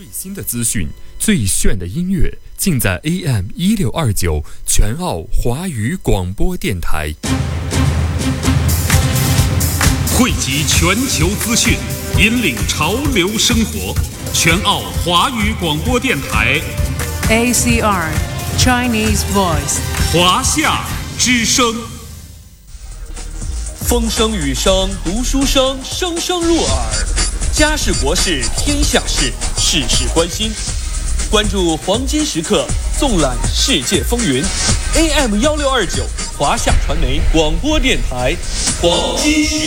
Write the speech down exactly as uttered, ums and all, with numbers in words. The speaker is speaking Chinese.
新的资讯，最炫的音乐，尽在 A M 一六二九全澳华语广播电台。 汇集全球资讯，引领潮流生活。全澳华语广播电台 A C R Chinese Voice 华夏之声。 风声雨声读书声，声声入耳。家事国事天下事，事事关心。关注黄金时刻，纵览世界风云。A M 一六二九华夏传媒广播电台黄金时